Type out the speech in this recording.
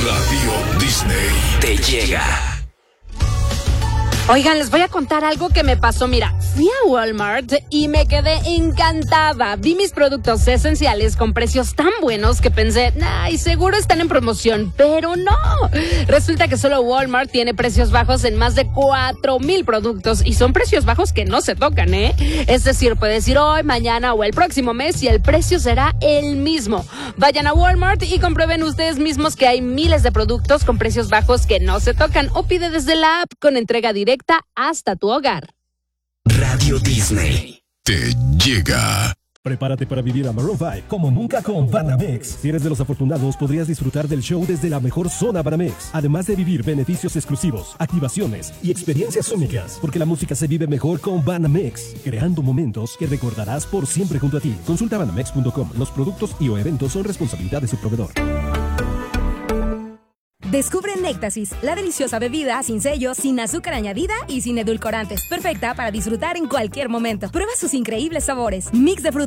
Radio Disney te llega. Oigan, les voy a contar algo que me pasó. Mira, fui a Walmart y me quedé encantada. Vi mis productos esenciales con precios tan buenos que pensé, ay, seguro están en promoción, pero no. Resulta que solo Walmart tiene precios bajos en más de 4,000 productos y son precios bajos que no se tocan, ¿eh? Es decir, puedes ir hoy, mañana o el próximo mes y el precio será el mismo. Vayan a Walmart y comprueben ustedes mismos que hay miles de productos con precios bajos que no se tocan o pide desde la app con entrega directa hasta tu hogar. Radio Disney te llega. Prepárate para vivir a Maroon 5 como nunca con Banamex. Si eres de los afortunados, podrías disfrutar del show desde la mejor zona Banamex. Además de vivir beneficios exclusivos, activaciones y experiencias únicas. Porque la música se vive mejor con Banamex, creando momentos que recordarás por siempre junto a ti. Consulta banamex.com. Los productos y o eventos son responsabilidad de su proveedor. Descubre Néctasis, la deliciosa bebida sin sellos, sin azúcar añadida y sin edulcorantes. Perfecta para disfrutar en cualquier momento. Prueba sus increíbles sabores. Mix de frutas